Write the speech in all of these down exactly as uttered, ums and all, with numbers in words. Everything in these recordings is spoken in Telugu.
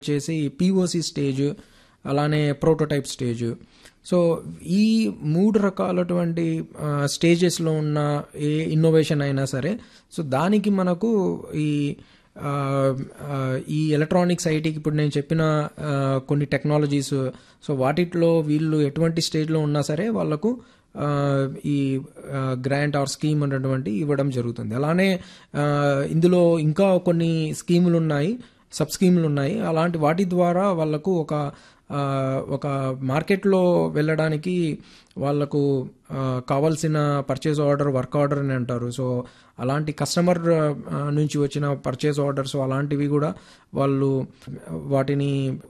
చేసి పీఓసి స్టేజ్, అలానే ప్రోటోటైప్ స్టేజ్. సో ఈ మూడు రకాలటువంటి స్టేజెస్లో ఉన్న ఏ ఇన్నోవేషన్ అయినా సరే, సో దానికి మనకు ఈ ఈ ఎలక్ట్రానిక్స్ ఐటీకి ఇప్పుడు నేను చెప్పిన కొన్ని టెక్నాలజీస్, సో వాటిలో వీళ్ళు ఎటువంటి స్టేజ్లో ఉన్నా సరే వాళ్ళకు ఈ గ్రాంట్ ఆర్ స్కీమ్ అనేటువంటి ఇవ్వడం జరుగుతుంది. అలానే ఇందులో ఇంకా కొన్ని స్కీములు ఉన్నాయి, సబ్ స్కీములు ఉన్నాయి. అలాంటి వాటి ద్వారా వాళ్ళకు ఒక ఒక మార్కెట్లో వెళ్ళడానికి వాళ్ళకు కావాల్సిన పర్చేజ్ ఆర్డర్, వర్క్ ఆర్డర్ అని అంటారు. సో అలాంటి కస్టమర్ నుంచి వచ్చిన పర్చేజ్ ఆర్డర్స్ అలాంటివి కూడా వాళ్ళు వాటిని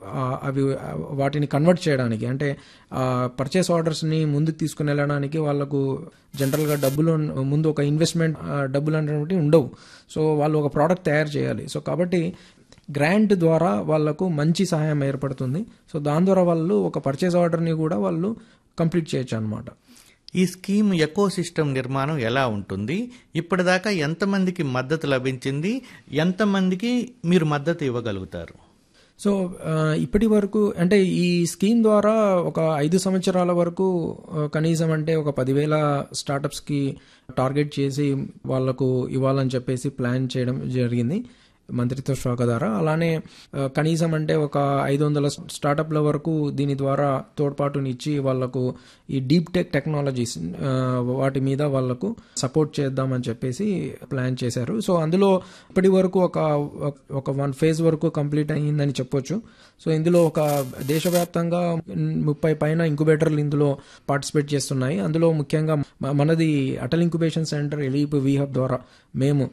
అవి వాటిని కన్వర్ట్ చేయడానికి, అంటే పర్చేస్ ఆర్డర్స్ని ముందుకు తీసుకుని వెళ్ళడానికి వాళ్ళకు జనరల్గా డబ్బులు ముందు ఒక ఇన్వెస్ట్మెంట్ డబ్బులు అనేవి ఉండవు. సో వాళ్ళు ఒక ప్రోడక్ట్ తయారు చేయాలి. సో కాబట్టి గ్రాంట్ ద్వారా వాళ్లకు మంచి సహాయం ఏర్పడుతుంది. సో దాని ద్వారా వాళ్ళు ఒక పర్చేజ్ ఆర్డర్ని కూడా వాళ్ళు కంప్లీట్ చేయొచ్చు అన్నమాట. ఈ స్కీమ్ ఎకో సిస్టమ్ నిర్మాణం ఎలా ఉంటుంది? ఇప్పటిదాకా ఎంతమందికి మద్దతు లభించింది? ఎంతమందికి మీరు మద్దతు ఇవ్వగలుగుతారు? సో ఇప్పటి వరకు అంటే ఈ స్కీమ్ ద్వారా ఒక ఐదు సంవత్సరాల వరకు కనీసం అంటే ఒక పదివేల స్టార్టప్స్కి టార్గెట్ చేసి వాళ్లకు ఇవ్వాలని చెప్పేసి ప్లాన్ చేయడం జరిగింది మంత్రిత్వ శాఖ ద్వారా. అలానే కనీసం అంటే ఒక ఐదు వందల స్టార్టప్ల వరకు దీని ద్వారా తోడ్పాటునిచ్చి వాళ్లకు ఈ డీప్ టెక్ టెక్నాలజీస్ వాటి మీద వాళ్లకు సపోర్ట్ చేద్దామని చెప్పేసి ప్లాన్ చేశారు. సో అందులో ఇప్పటి వరకు ఒక ఒక వన్ ఫేజ్ వరకు కంప్లీట్ అయ్యిందని చెప్పొచ్చు. సో ఇందులో ఒక దేశవ్యాప్తంగా ముప్పై పైన ఇంక్యుబేటర్లు ఇందులో పార్టిసిపేట్ చేస్తున్నాయి. అందులో ముఖ్యంగా మనది అటల్ ఇంక్యుబేషన్ సెంటర్ ఎలీప్ వీహబ్ ద్వారా మేము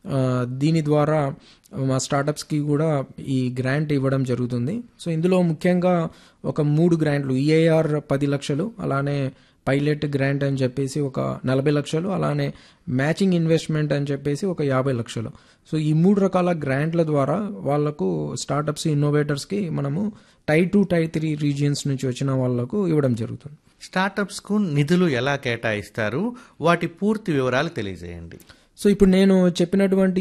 దీని ద్వారా మా స్టార్టప్స్కి కూడా ఈ గ్రాంట్ ఇవ్వడం జరుగుతుంది. సో ఇందులో ముఖ్యంగా ఒక మూడు గ్రాంట్లు, ఈఐఆర్ పది లక్షలు, అలానే పైలట్ గ్రాంట్ అని చెప్పేసి ఒక నలభై లక్షలు, అలానే మ్యాచింగ్ ఇన్వెస్ట్మెంట్ అని చెప్పేసి ఒక యాభై లక్షలు. సో ఈ మూడు రకాల గ్రాంట్ల ద్వారా వాళ్లకు స్టార్టప్స్, ఇన్నోవేటర్స్కి మనము టై టూ టై త్రీ రీజియన్స్ నుంచి వచ్చిన వాళ్లకు ఇవ్వడం జరుగుతుంది. స్టార్టప్స్కు నిధులు ఎలా కేటాయిస్తారు? వాటి పూర్తి వివరాలు తెలియజేయండి. సో ఇప్పుడు నేను చెప్పినటువంటి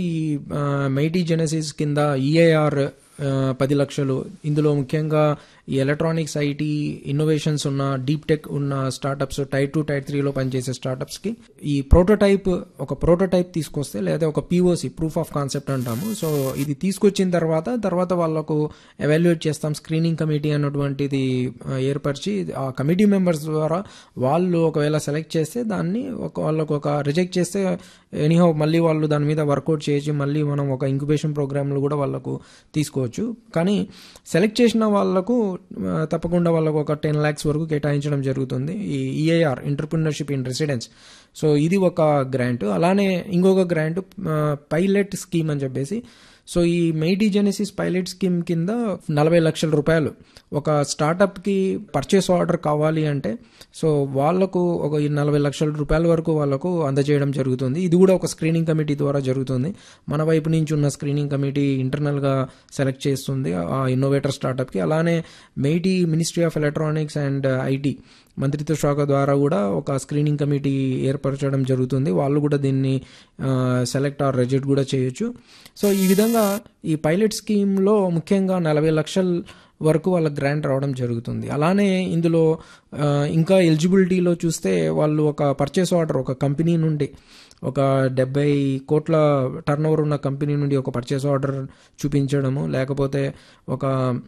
మైటీ జెనసిస్ కింద ఈఐఆర్ పది లక్షలు, ఇందులో ముఖ్యంగా ఈ ఎలక్ట్రానిక్స్ ఐటీ ఇన్నోవేషన్స్ ఉన్న డీప్ టెక్ ఉన్న స్టార్టప్స్, టైర్ టూ టైర్ త్రీలో పనిచేసే స్టార్టప్స్కి ఈ ప్రోటోటైప్ ఒక ప్రోటోటైప్ తీసుకొస్తే, లేదా ఒక పీఓసి ప్రూఫ్ ఆఫ్ కాన్సెప్ట్ అంటాము. సో ఇది తీసుకొచ్చిన తర్వాత తర్వాత వాళ్ళకు ఎవాల్యుయేట్ చేస్తాం. స్క్రీనింగ్ కమిటీ అన్నటువంటిది ఏర్పరిచి ఆ కమిటీ మెంబర్స్ ద్వారా వాళ్ళు ఒకవేళ సెలెక్ట్ చేస్తే దాన్ని ఒక వాళ్ళకు ఒక రిజెక్ట్ చేస్తే ఎనీహౌ మళ్ళీ వాళ్ళు దాని మీద వర్కౌట్ చేసి మళ్ళీ మనం ఒక ఇంక్యుబేషన్ ప్రోగ్రామ్లు కూడా వాళ్ళకు తీసుకోవచ్చు. కానీ సెలెక్ట్ చేసిన వాళ్ళకు తప్పకుండా వాళ్ళకు ఒక టెన్ ల్యాక్స్ వరకు కేటాయించడం జరుగుతుంది ఈ EIR entrepreneurship in residence. So ఇది ఒక గ్రాంట్. అలానే ఇంకొక గ్రాంట్ పైలట్ స్కీమ్ అని చెప్పేసి, సో ఈ మైటీ జెనసిస్ పైలట్ స్కీమ్ కింద నలభై లక్షల రూపాయలు ఒక స్టార్టప్కి పర్చేస్ ఆర్డర్ కావాలి అంటే, సో వాళ్లకు ఒక నలభై లక్షల రూపాయల వరకు వాళ్లకు అందజేయడం జరుగుతుంది. ఇది కూడా ఒక స్క్రీనింగ్ కమిటీ ద్వారా జరుగుతుంది. మన వైపు నుంచి ఉన్న స్క్రీనింగ్ కమిటీ ఇంటర్నల్గా సెలెక్ట్ చేస్తుంది ఆ ఇన్నోవేటర్ స్టార్టప్కి. అలానే mighty ministry of electronics and IT మంత్రిత్వ శాఖ ద్వారా కూడా ఒక స్క్రీనింగ్ కమిటీ ఏర్పరచడం జరుగుతుంది. వాళ్ళు కూడా దీన్ని సెలెక్ట్ ఆర్ రిజెక్ట్ కూడా చేయొచ్చు. సో ఈ విధంగా ఈ పైలట్ స్కీమ్లో ముఖ్యంగా నలభై లక్షల వరకు వాళ్ళ గ్రాంట్ రావడం జరుగుతుంది. అలానే ఇందులో ఇంకా ఎలిజిబిలిటీలో చూస్తే వాళ్ళు ఒక పర్చేస్ ఆర్డర్ ఒక కంపెనీ నుండి, ఒక డెబ్బై కోట్ల టర్న్ ఓవర్ ఉన్న కంపెనీ నుండి ఒక పర్చేస్ ఆర్డర్ చూపించడము, లేకపోతే ఒక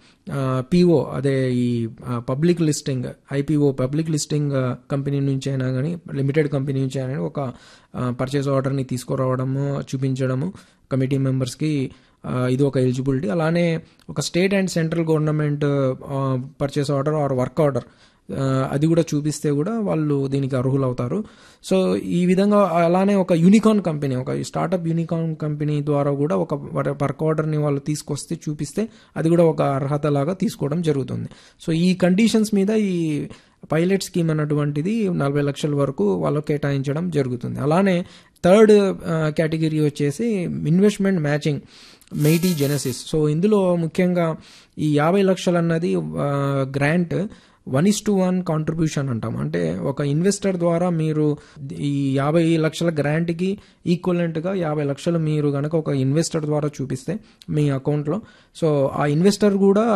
పీఓ అదే ఈ public listing IPO public listing company నుంచి అయినా కానీ, లిమిటెడ్ కంపెనీ నుంచి అయినా ఒక పర్చేస్ ఆర్డర్ని తీసుకురావడము, చూపించడము కమిటీ మెంబర్స్కి, ఇది ఒక ఎలిజిబిలిటీ. అలానే ఒక state and central government purchase order or work order అది కూడా చూపిస్తే కూడా వాళ్ళు దీనికి అర్హులు అవుతారు. సో ఈ విధంగా అలానే ఒక యూనికార్న్ కంపెనీ, ఒక స్టార్టప్ యూనికార్న్ కంపెనీ ద్వారా కూడా ఒక వర్క్ ఆర్డర్ని వాళ్ళు తీసుకొస్తే చూపిస్తే అది కూడా ఒక అర్హత లాగా తీసుకోవడం జరుగుతుంది. సో ఈ కండిషన్స్ మీద ఈ పైలట్ స్కీమ్ అన్నటువంటిది నలభై లక్షల వరకు వాళ్ళు కేటాయించడం జరుగుతుంది. అలానే థర్డ్ కేటగిరీ వచ్చేసి investment matching mighty Genesis. So ఇందులో ముఖ్యంగా ఈ యాభై లక్షలు అన్నది grant one is to one contribution అంటాం. అంటే ఒక ఇన్వెస్టర్ ద్వారా మీరు ఈ యాభై లక్షల గ్రాంట్కి ఈక్వలెంట్గా యాభై లక్షలు మీరు కనుక ఒక ఇన్వెస్టర్ ద్వారా చూపిస్తే మీ అకౌంట్లో, సో ఆ ఇన్వెస్టర్ కూడా